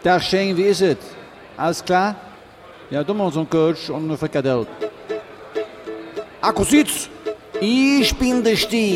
Tag Shane, wie ist es? Alles klar? Ja, du machst einen Coach und eine Frikadelle. Akkusitz, ich bin der Stier.